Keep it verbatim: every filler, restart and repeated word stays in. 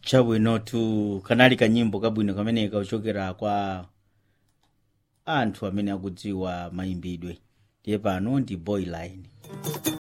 chabwinotu kanali kanyimbo kabwino kamene kauchokera kwa anthu amene akudziwa mayimbidwe ndiye pano ndi boyline.